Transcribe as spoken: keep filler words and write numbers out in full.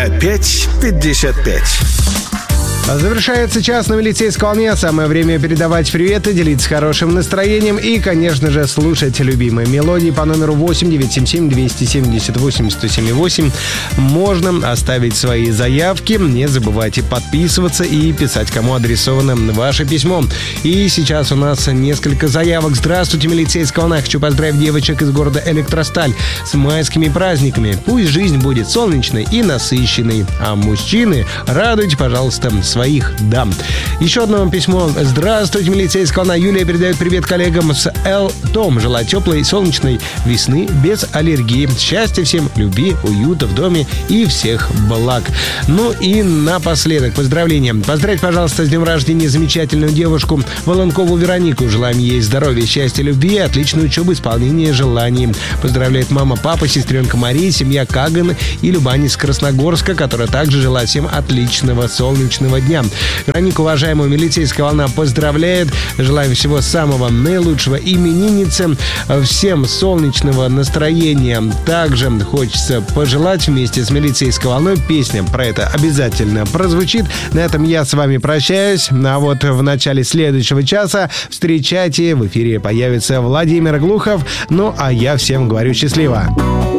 Опять пятьдесят пять. Завершается час на милицейской волне. Самое время передавать приветы, делиться хорошим настроением и, конечно же, слушать любимые мелодии по номеру восемь девятьсот семьдесят семь двести семьдесят восемь сто семь восемь. Можно оставить свои заявки. Не забывайте подписываться и писать, кому адресовано ваше письмо. И сейчас у нас несколько заявок. Здравствуйте, милицейская волна. Хочу поздравить девочек из города Электросталь с майскими праздниками. Пусть жизнь будет солнечной и насыщенной. А мужчины, радуйте, пожалуйста, своих дам. Еще одно письмо. Здравствуйте, милицейская волна. Юлия передает привет коллегам с Эл-Том. Желаю теплой, солнечной весны без аллергии. Счастья всем, любви, уюта в доме и всех благ. Ну и напоследок поздравления. Поздравьте, пожалуйста, с днем рождения замечательную девушку Волонкову Веронику. Желаем ей здоровья, счастья, любви и отличной учебы, исполнения желаний. Поздравляет мама, папа, сестренка Мария, семья Каган и Любань из Красногорска, которая также желает всем отличного солнечного дня. Вероника, уважаемая милицейская волна, поздравляет. Желаем всего самого наилучшего имениннице. Всем солнечного настроения. Также хочется пожелать вместе с милицейской волной. Песня про это обязательно прозвучит. На этом я с вами прощаюсь. А вот в начале следующего часа встречайте. В эфире появится Владимир Глухов. Ну, а я всем говорю счастливо.